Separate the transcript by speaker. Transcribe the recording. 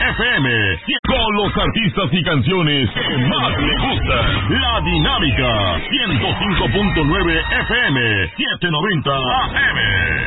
Speaker 1: FM, con los artistas y canciones que más le gustan. La Dinámica, 105.9 FM, 790 AM.